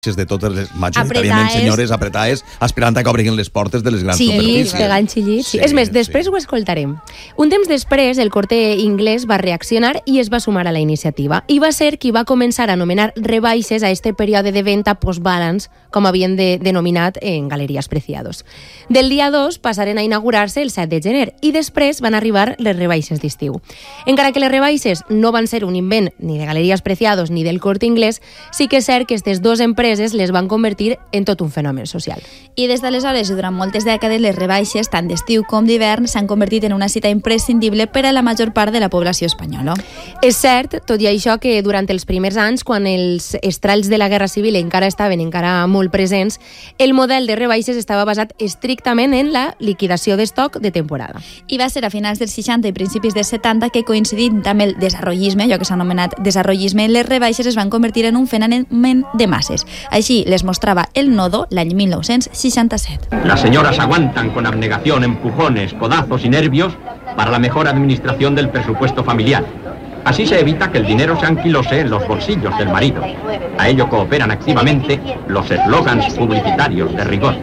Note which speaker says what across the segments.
Speaker 1: de totes les, majoritàriament senyores apretades, esperant que obrin les portes de les grans superfícies.
Speaker 2: Sí, pegant xillits. És més, després ho escoltarem. Un temps després, el Corte Inglés va reaccionar i es va sumar a la iniciativa. I va ser qui va començar a anomenar rebaixes a este període de venda post-balance, com havien denominat en Galeries Preciados. Del dia 2 passaren a inaugurar-se el 7 de gener i després van arribar les rebaixes d'estiu. Encara que les rebaixes no van ser un invent ni de Galeries Preciados ni del Corte Inglés, sí que és cert que aquestes dues empreses les van convertir en tot un fenomen social.
Speaker 3: I des d'aleshores i durant moltes dècades les rebaixes, tant d'estiu com d'hivern, s'han convertit en una cita imprescindible per a la major part de la població espanyola.
Speaker 2: És cert, tot i això, que durant els primers anys, quan els estralls de la Guerra Civil encara estaven molt presents, el model de rebaixes estava basat estrictament en la liquidació d'estoc de temporada.
Speaker 3: I va ser a finals dels 60 i principis dels 70 que, coincidint amb el desarrollisme, allò que s'ha anomenat desarrollisme, les rebaixes es van convertir en un fenomen de masses. Així les mostrava el Nodo l'any 1967.
Speaker 4: Las señoras aguantan con abnegación empujones, codazos y nervios para la mejor administración del presupuesto familiar. Así se evita que el dinero se anquilose en los bolsillos del marido. A ello cooperan activamente los eslogans publicitarios de rigor.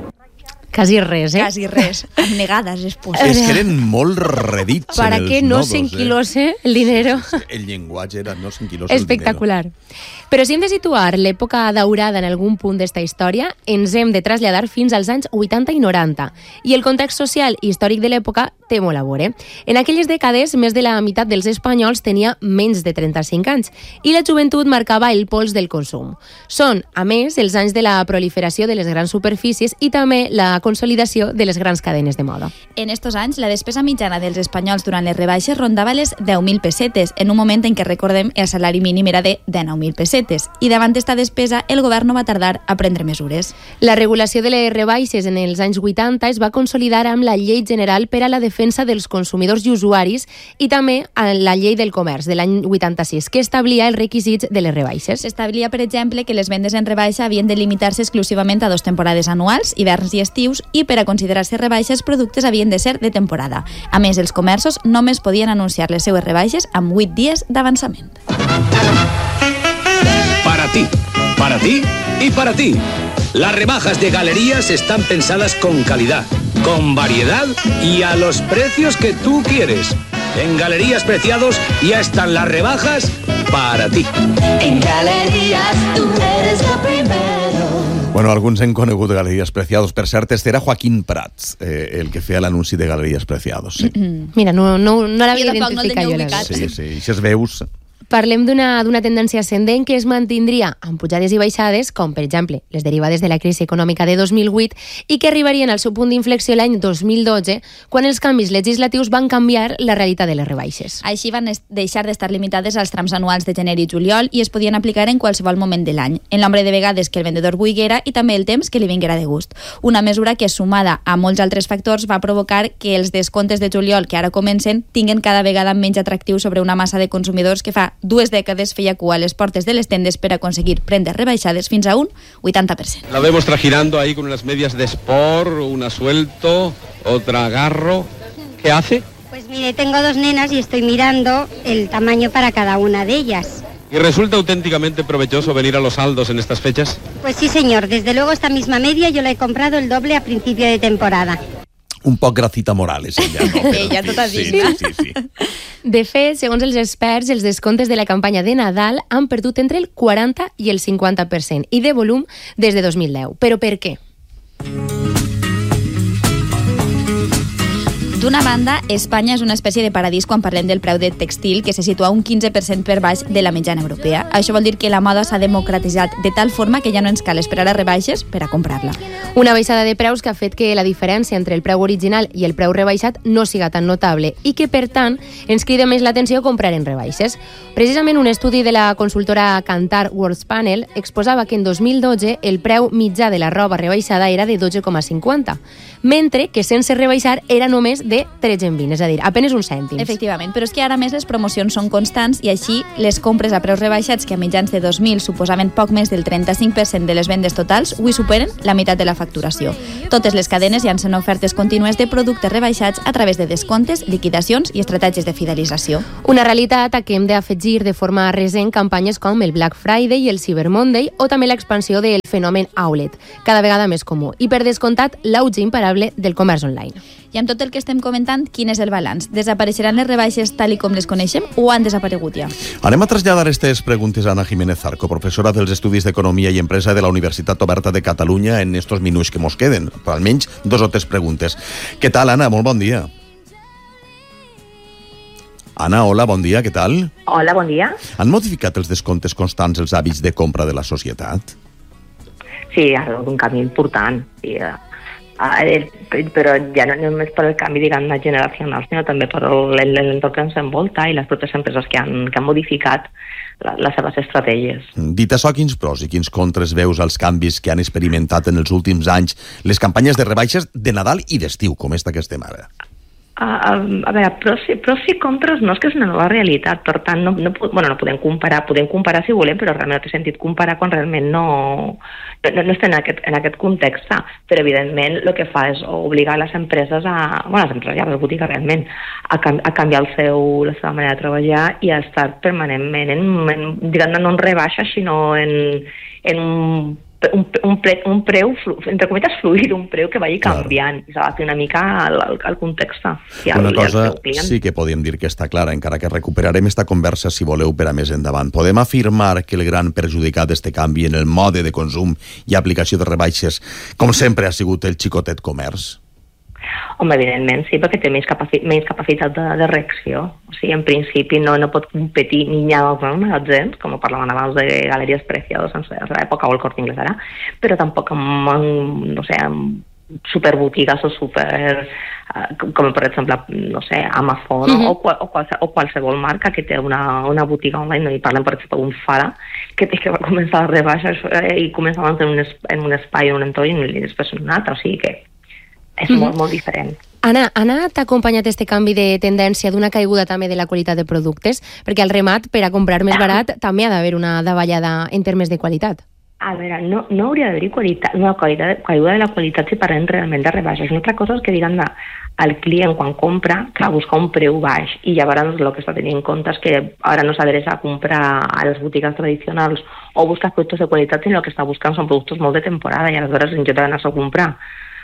Speaker 2: Quasi res, eh?
Speaker 3: Quasi res. Abnegades, esposas.
Speaker 1: És que eren molt redits
Speaker 2: Para
Speaker 1: en els
Speaker 2: que no
Speaker 1: nodos,
Speaker 2: se enquilose el dinero.
Speaker 1: El llenguatge era no se enquilose el dinero.
Speaker 2: Espectacular. Però si hem de situar l'època daurada en algun punt d'esta història, ens hem de traslladar fins als anys 80 i 90. I el context social i històric de l'època té molt a veure. En aquelles dècades, més de la meitat dels espanyols tenia menys de 35 anys i la joventut marcava el pols del consum. Són, a més, els anys de la proliferació de les grans superfícies i també la consolidació de les grans cadenes de moda.
Speaker 3: En estos anys, la despesa mitjana dels espanyols durant les rebaixes rondava les 10.000 pessetes, en un moment en què, recordem, el salari mínim era de 19.000 pessetes. I davant d'esta despesa, el govern no va tardar a prendre mesures.
Speaker 2: La regulació de les rebaixes en els anys 80 es va consolidar amb la Llei General per a la Defensa dels Consumidors i Usuaris i també amb la Llei del Comerç de l'any 86, que establia els requisits de les rebaixes.
Speaker 3: S'establia, per exemple, que les vendes en rebaixa havien de limitar-se exclusivament a 2 temporades anuals, hiverns i estius, i per a considerar-se rebaixes, productes havien de ser de temporada. A més, els comerços només podien anunciar les seues rebaixes amb 8 dies d'avançament.
Speaker 5: Para ti y para ti. Las rebajas de Galerías están pensadas con calidad, con variedad y a los precios que tú quieres. En Galerías Preciados ya están las rebajas para ti.
Speaker 6: En Galerías tú eres lo primero.
Speaker 1: Bueno, alguns hem conegut Galeries Preciados. Per cert, este era Joaquín Prats, el que feia l'anunci de Galeries Preciados. Sí.
Speaker 2: Mira, no l'havia identificat jo.
Speaker 1: Sí, i si es veus...
Speaker 2: Parlem d'una tendència ascendent que es mantindria amb pujades i baixades, com per exemple les derivades de la crisi econòmica de 2008 i que arribarien al seu punt d'inflexió l'any 2012, quan els canvis legislatius van canviar la realitat de les rebaixes.
Speaker 3: Així van deixar d'estar limitades als trams anuals de gener i juliol i es podien aplicar en qualsevol moment de l'any, en nombre de vegades que el vendedor volguera i també el temps que li vinguera de gust. Una mesura que, sumada a molts altres factors, va provocar que els descomptes de juliol que ara comencen tinguen cada vegada menys atractiu sobre una massa de consumidors que fa 2 dècades feia cua a les portes de les tendes per aconseguir prendes rebaixades fins a un 80%.
Speaker 7: La vemos trajinando ahí con unas medias de sport, una suelto, otra agarro. ¿Qué hace?
Speaker 8: Pues mire, tengo 2 nenas y estoy mirando el tamaño para cada una de ellas.
Speaker 7: ¿Y resulta auténticamente provechoso venir a los saldos en estas fechas?
Speaker 8: Pues sí, señor. Desde luego esta misma media yo la he comprado el doble a principio de temporada.
Speaker 1: Un poc Gracita Morales, ella, no? Però,
Speaker 3: ella tota digna.
Speaker 1: Sí.
Speaker 2: De fet, segons els experts, els descomptes de la campanya de Nadal han perdut entre el 40 i el 50% i de volum des de 2010. Però per què?
Speaker 3: D'una banda, Espanya és una espècie de paradís quan parlem del preu de textil, que se situa un 15% per baix de la mitjana europea. Això vol dir que la moda s'ha democratitzat de tal forma que ja no ens cal esperar a rebaixes per a comprar-la.
Speaker 2: Una baixada de preus que ha fet que la diferència entre el preu original i el preu rebaixat no siga tan notable i que, per tant, ens crida més l'atenció comprar en rebaixes. Precisament un estudi de la consultora Kantar Worldpanel exposava que en 2012 el preu mitjà de la roba rebaixada era de 12,50, mentre que sense rebaixar era només de 13 en 20, és a dir, apenes uns cèntims.
Speaker 3: Efectivament, però és que ara més les promocions són constants i així les compres a preus rebaixats que a mitjans de 2000 suposaven poc més del 35% de les vendes totals, avui superen la meitat de la facturació. Totes les cadenes llancen ofertes contínues de productes rebaixats a través de descomptes, liquidacions i estratègies de fidelització.
Speaker 2: Una realitat a què hem d'afegir de forma recent campanyes com el Black Friday i el Cyber Monday o també l'expansió del fenomen outlet, cada vegada més comú, i per descomptat l'auge imparable del comerç online.
Speaker 3: I amb tot el que estem comentant, quin és el balanç? Desapareixeran les rebaixes tal i com les coneixem o han desaparegut ja?
Speaker 1: Anem a traslladar aquestes preguntes a Ana Jiménez Zarco, professora dels Estudis d'Economia i Empresa de la Universitat Oberta de Catalunya, en estos minuts que mos queden. Per almenys 2 o 3 preguntes. Què tal, Ana? Molt bon dia. Ana, hola, bon dia, què tal?
Speaker 9: Hola, bon dia.
Speaker 1: Han modificat els descomptes constants els hàbits de compra de la societat?
Speaker 9: Sí, ha hagut un canvi important. Sí, però ja no només per el canvi, diguem-ne, generacional, sinó també per l'entorn que ens envolta i les pròpies empreses que han modificat les seves estratègies.
Speaker 1: Dit això, quins pros i quins contres veus als canvis que han experimentat en els últims anys les campanyes de rebaixes de Nadal i d'estiu, com esta que estem ara?
Speaker 9: A veure, pros i contres no és que és una nova realitat, per tant no podem comparar si volem, però realment no té sentit comparar quan realment no estem en aquest context, però evidentment el que fa és obligar les empreses les botigues realment a canviar la seva manera de treballar i a estar permanentment no en rebaixa, sinó en un preu, entre cometes, fluid, un preu que vagi canviant i s'adapti una mica al context.
Speaker 1: Una cosa sí que podem dir que està clara, encara que recuperarem esta conversa si voleu per a més endavant. Podem afirmar que el gran perjudicat d'este canvi en el mode de consum i aplicació de rebaixes, com sempre ha sigut el xicotet comerç?
Speaker 9: Home, evidentment, sí, perquè té menys capacitat de reacció. O sigui, en principi no pot competir ni hi ha els magatzems, com parlàvem abans de Galeries Preciados en l'època o el Corte Inglés ara, però tampoc amb superbotigues o super... com per exemple, Amazon o qualsevol marca que té una botiga online, no hi parlem per exemple d'un Zara, que va començar a rebaixar i començava en un espai, en un entorn i després en un altre, o sigui que és molt, molt diferent.
Speaker 2: Anna, t'ha acompanyat este canvi de tendència d'una caiguda també de la qualitat de productes? Perquè al remat, per a comprar més barat, també ha d'haver una davallada en termes de qualitat.
Speaker 9: A veure, no hauria d'haver caiguda de la qualitat si parlem realment de rebaixes. Una altra cosa és que, diguem-ne, el client quan compra, clar, busca un preu baix i llavors el que està tenint en compte és que ara no s'adreça a comprar a les botigues tradicionals o busca productes de qualitat, sinó el que està buscant són productes molt de temporada i aleshores en lloc d'anar-se a comprar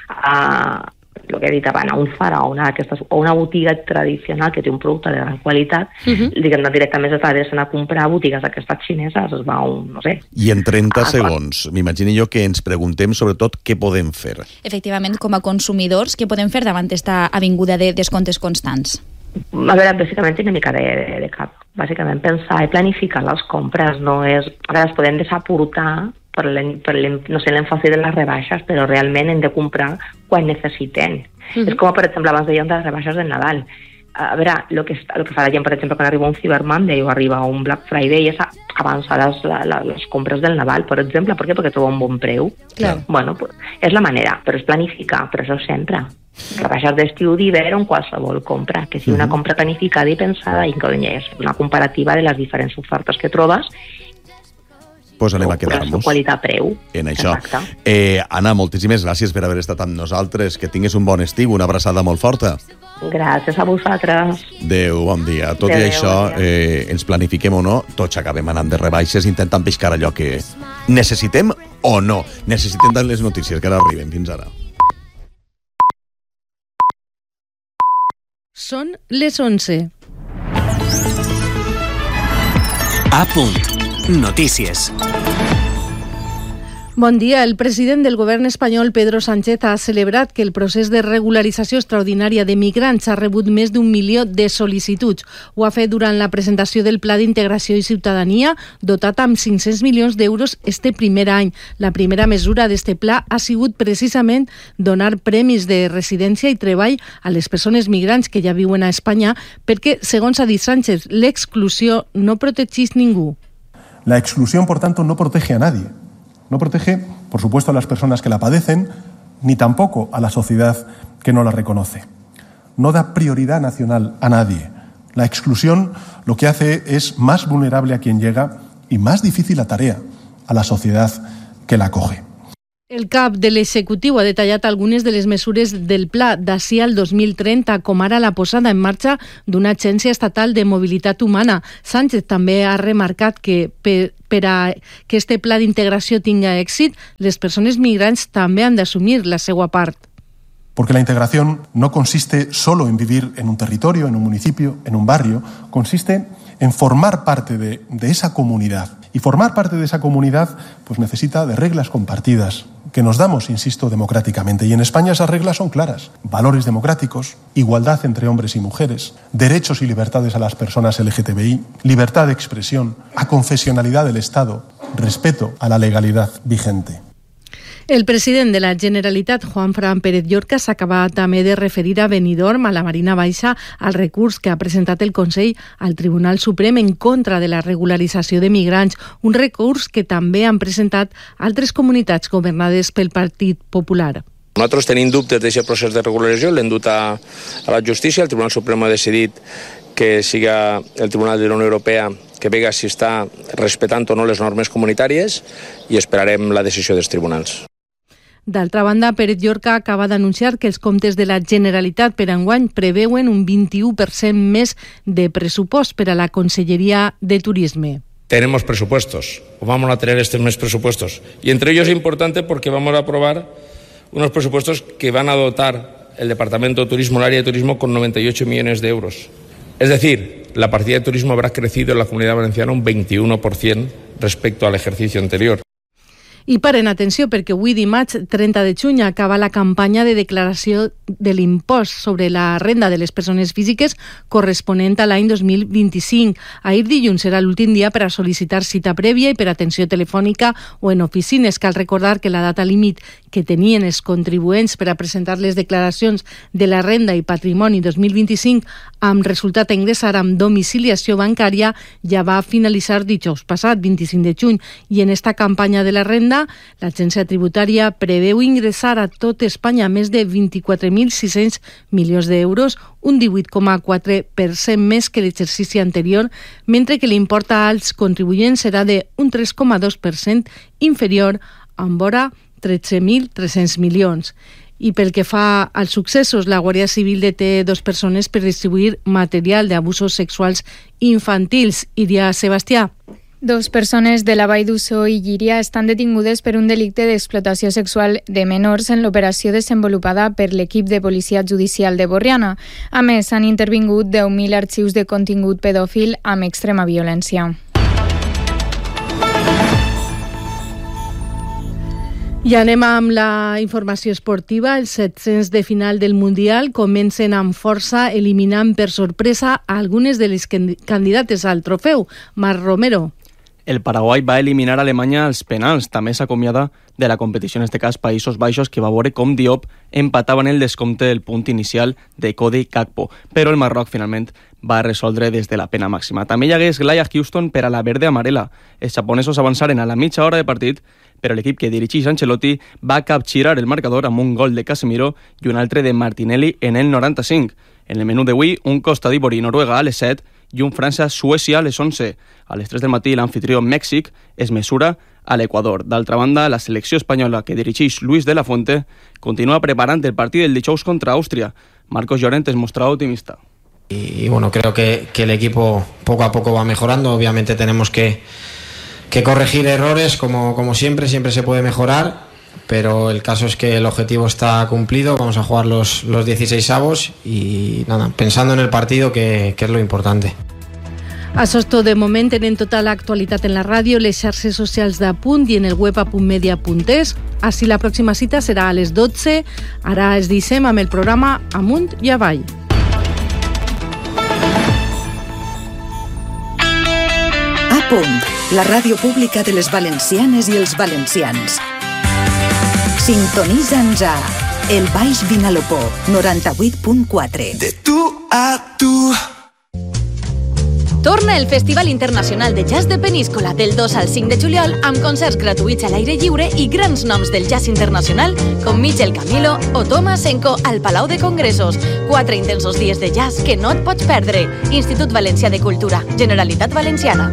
Speaker 9: el que he dit abans, a un Zara o una botiga tradicional que té un producte de gran qualitat, diguem-ne, directament s'adrecen a comprar botigues d'aquestes xineses, es va no sé.
Speaker 1: I en 30 segons, m'imagino jo que ens preguntem sobretot què podem fer.
Speaker 3: Efectivament, com a consumidors, què podem fer davant esta avinguda de descomptes constants?
Speaker 9: A veure, bàsicament una mica de cap. Bàsicament pensar i planificar les compres, no és... A veure, es podem desaportar per l'èmfasi de les rebaixes, però realment hem de comprar quan necessitem. És com, per exemple, abans dèiem de les rebaixes del Nadal. A veure, el que fa la gent, per exemple, quan arriba un Cyber Monday o arriba un Black Friday és avançar les compres del Nadal, per exemple. Per què? Perquè troba un bon preu.
Speaker 2: Clar.
Speaker 9: Bueno, és la manera, però és planificar, però això sempre. Rebaixes d'estiu, d'hivern o qualsevol compra, que sigui una compra planificada i pensada i que és una comparativa de les diferents ofertes que trobes.
Speaker 1: Pues anem a quedar-nos
Speaker 9: qualitat-preu
Speaker 1: en això. Anna, moltíssimes gràcies per haver estat amb nosaltres. Que tingues un bon estiu, una abraçada molt forta.
Speaker 9: Gràcies a vosaltres.
Speaker 1: Adéu, bon dia. Tot i això, ens planifiquem o no, tots acabem anant de rebaixes intentant pescar allò que necessitem o no. Necessitem de les notícies que ara arriben. Fins ara.
Speaker 10: Són les 11.
Speaker 11: A punt. Notícies.
Speaker 10: Bon dia. El president del govern espanyol, Pedro Sánchez, ha celebrat que el procés de regularització extraordinària de migrants ha rebut més d'1 milió de sol·licituds. Ho ha fet durant la presentació del Pla d'Integració i Ciutadania, dotat amb 500 milions d'euros este primer any. La primera mesura d'este pla ha sigut precisament donar premis de residència i treball a les persones migrants que ja viuen a Espanya, perquè, segons ha dit Sánchez, l'exclusió no protegeix ningú.
Speaker 12: La exclusión, por tanto, no protege a nadie. No protege, por supuesto, a las personas que la padecen, ni tampoco a la sociedad que no la reconoce. no da prioridad nacional a nadie. La exclusión lo que hace es más vulnerable a quien llega y más difícil la tarea a la sociedad que la acoge.
Speaker 10: El cap de l'executiu ha detallat algunes de les mesures del pla d'ací al 2030, com ara la posada en marxa d'una agència estatal de mobilitat humana. Sánchez també ha remarcat que per a que este pla d'integració tinga èxit, les persones migrants també han d'assumir la seva part.
Speaker 12: Porque la integración no consiste solo en vivir en un territorio, en un municipio, en un barrio, consiste en formar parte de esa comunidad. Y formar parte de esa comunidad pues necesita de reglas compartidas, que nos damos, insisto, democráticamente. Y en España esas reglas son claras. Valores democráticos, igualdad entre hombres y mujeres, derechos y libertades a las personas LGTBI, libertad de expresión, aconfesionalidad del Estado, respeto a la legalidad vigente.
Speaker 10: El president de la Generalitat, Juanfran Pérez Llorca, s'acaba també de referir a Benidorm, a la Marina Baixa, al recurs que ha presentat el Consell al Tribunal Suprem en contra de la regularització de migrants, un recurs que també han presentat altres comunitats governades pel Partit Popular.
Speaker 13: Nosaltres tenim dubtes d'aquest procés de regularització, l'hem dut a la justícia, el Tribunal Suprem ha decidit que siga el Tribunal de la Unió Europea que vega si està respectant o no les normes comunitàries i esperarem la decisió dels tribunals.
Speaker 10: D'altra banda, Pérez Llorca acaba d'anunciar que els comptes de la Generalitat per enguany preveuen un 21% més de pressupost per a la Conselleria de Turisme.
Speaker 14: Tenemos presupuestos, o vamos a tener este mes presupuestos. Y entre ellos es importante porque vamos a aprobar unos presupuestos que van a dotar el Departamento de Turismo, el área de turismo, con 98 millones de euros. Es decir, la partida de turismo habrá crecido en la Comunidad Valenciana un 21% respecto al ejercicio anterior.
Speaker 10: I paren atenció perquè avui dimarts 30 de juny acaba la campanya de declaració de l'impost sobre la renda de les persones físiques corresponent a l'any 2025. Ahir dilluns serà l'últim dia per a sol·licitar cita prèvia i per atenció telefònica o en oficines. Cal recordar que la data límit que tenien els contribuents per a presentar les declaracions de la renda i patrimoni 2025 amb resultat a ingressar amb domiciliació bancària ja va finalitzar dijous passat, 25 de juny, i en esta campanya de la renda l'Agència Tributària preveu ingressar a tot Espanya més de 24.600 milions d'euros, un 18,4% més que l'exercici anterior, mentre que l'import als contribuents serà d'un 3,2% inferior, amb vora 13.300 milions. I pel que fa als successos, la Guàrdia Civil deté 2 persones per distribuir material d'abusos sexuals infantils. Iria Sebastià.
Speaker 15: 2 persones de la Vall d'Ussó i Llíria estan detingudes per un delicte d'explotació sexual de menors en l'operació desenvolupada per l'equip de policia judicial de Borriana. A més, han intervingut 10.000 arxius de contingut pedòfil amb extrema violència.
Speaker 10: I anem amb la informació esportiva. Els 700 de final del Mundial comencen amb força, eliminant per sorpresa algunes de les candidates al trofeu. Marc Romero.
Speaker 16: El Paraguai va eliminar Alemanya als penals. També s'acomiada de la competició, en aquest cas Països Baixos, que va veure com Diop empatava en el descompte del punt inicial de Cody Gakpo. Però el Marroc finalment va resoldre des de la pena màxima. També hi hagué esglai a Houston per a la verde-amarela. Els japonesos avançaren a la mitja hora de partit, però l'equip que dirigeix Ancelotti va capgirar el marcador amb un gol de Casemiro i un altre de Martinelli en el 95. En el menú d'avui, un Costa d'Ivori Noruega a les 7 i un França-Suècia a les 11. A les 3 del matí, l'anfitrió Mèxic es mesura a l'Equador. D'altra banda, la selecció espanyola que dirigeix Luis de la Fuente continua preparant el partit del dijous contra Àustria. Marcos Llorente es mostraba optimista.
Speaker 17: Y bueno, creo que el equipo poco a poco va mejorando. Obviamente tenemos que corregir errores, como siempre se puede mejorar, pero el caso es que el objetivo está cumplido. Vamos a jugar los 16avos y nada, pensando en el partido, que es lo importante.
Speaker 10: Això és tot de moment. Tenen tota l'actualitat en la ràdio, les xarxes socials d'Apunt i en el web apuntmedia.es. Així la pròxima cita serà a les 12. Ara es deixem amb el programa Amunt i Avall.
Speaker 18: Apunt, la ràdio pública de les valencianes i els valencians. Sintonitza'ns a El Baix Vinalopó, 98.4.
Speaker 19: De tu a tu. Torna el Festival Internacional de Jazz de Peníscola del 2 al 5 de juliol amb concerts gratuïts a l'aire lliure i grans noms del jazz internacional com Michel Camilo o Thomas Senko al Palau de Congressos. 4 intensos dies de jazz que no et pots perdre. Institut Valencià de Cultura, Generalitat Valenciana.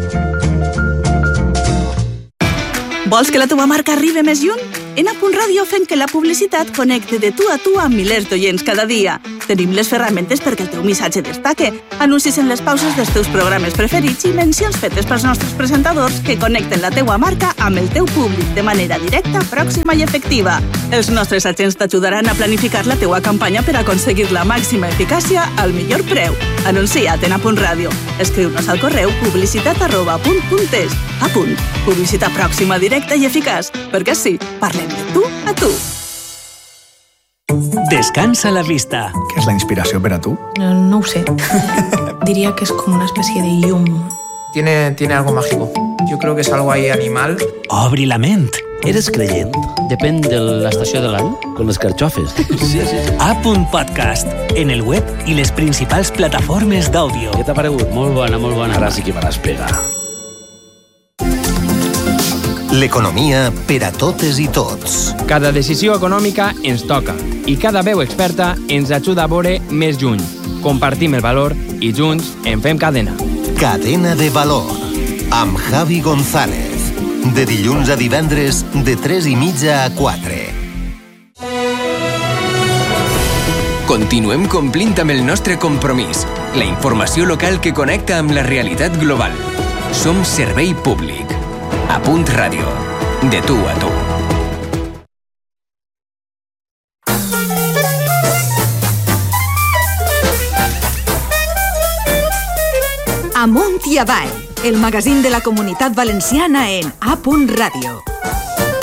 Speaker 20: Vols que la teva marca arribi més lluny? En A.Radio fem que la publicitat connecte de tu a tu amb milers d'oients cada dia. Tenim les ferramentes perquè el teu missatge destaque, anuncis en les pauses dels teus programes preferits i mencions fetes pels nostres presentadors que connecten la teua marca amb el teu públic de manera directa, pròxima i efectiva. Els nostres agents t'ajudaran a planificar la teua campanya per aconseguir la màxima eficàcia al millor preu. Anuncia't en A.Radio. Escriu-nos al correu publicitat@apunt.es. Apunt. Publicitat pròxima, directa i eficaç. Perquè sí, parlem de tu a tu.
Speaker 11: Descansa la vista.
Speaker 21: ¿Qué es la inspiración para tú?
Speaker 22: No ho sé. Diría que es como una especie de yum.
Speaker 23: Tiene algo mágico. Yo creo que es algo ahí animal.
Speaker 11: Obri la ment.
Speaker 24: Eres creient? Depèn de l'estació de l'any, com les carxofes. Sí.
Speaker 11: A.podcast, en el web i les principals plataformes d'àudio.
Speaker 24: Què t'ha paregut? Molt bona. Ara sí que me l'has pegat.
Speaker 25: L'economia per a totes i tots.
Speaker 26: Cada decisió econòmica ens toca i cada veu experta ens ajuda a veure més lluny. Compartim el valor i junts en fem cadena.
Speaker 25: Cadena de valor, amb Javi González. De dilluns a divendres, de 3:30 a 4.
Speaker 27: Continuem complint amb el nostre compromís. La informació local que connecta amb la realitat global. Som servei públic. A.Radio. De tu a tu.
Speaker 18: Amunt i avall, el magazín de la Comunitat Valenciana en A.Radio.